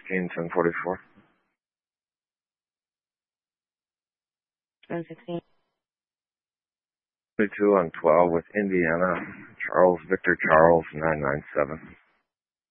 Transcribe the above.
1044. 116. 22 on 12 with Indiana. Charles, Victor Charles, 997.